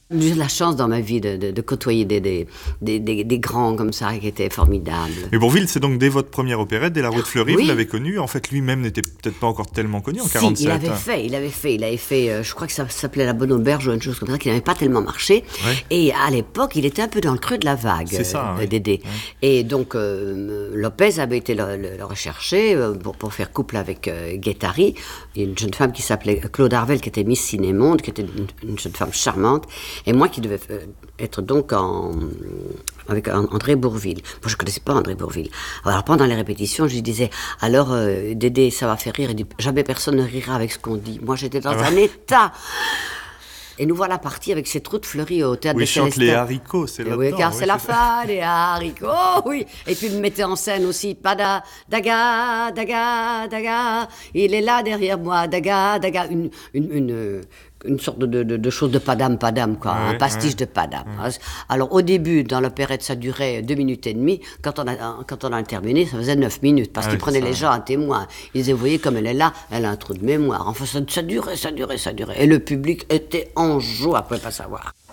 J'ai de la chance dans ma vie de côtoyer des grands comme ça qui étaient formidables. Mais Bourvil, c'est donc dès votre première opérette, dès La Rue de Fleury, Oui. vous l'avez connu. En fait, lui-même n'était peut-être pas encore tellement connu en Si, 47. il avait fait, je crois que ça s'appelait La Bonne Auberge ou une chose comme ça, qui n'avait pas tellement marché. Ouais. Et à l'époque, il était un peu dans le creux de la vague, C'est ça, oui. Dédé. Ouais. Et donc, Lopez avait été le rechercher pour faire couple avec Guettari. Il y a une jeune femme qui s'appelait Claude Arvel, qui était Miss Ciné-Monde, qui était une jeune femme charmante. Et moi qui devais être donc avec André Bourvil. Moi, je ne connaissais pas André Bourvil. Alors, pendant les répétitions, je lui disais, alors, Dédé, ça va faire rire. Il dit, jamais personne ne rira avec ce qu'on dit. Moi, j'étais dans un état. Et nous voilà partis avec ces trous de fleuris au théâtre Oui, de chante Célestin. les haricots, c'est là-dedans. Oui, car c'est la ça. fin des haricots, oui. Et puis, il me mettait en scène aussi, Pada, Daga, Daga, Daga. Il est là derrière moi, Daga, Daga. Une sorte de chose de padam, quoi, Ouais, un pastiche de padam. Alors, au début, dans l'opérette, ça durait 2 minutes et demie. Quand on a terminé, ça faisait 9 minutes, parce Ah qu'ils oui, prenaient ça, les gens à témoin. Ils disaient, vous voyez, comme elle est là, elle a un trou de mémoire. Enfin, ça durait. Et le public était en joie, on ne pouvait pas savoir.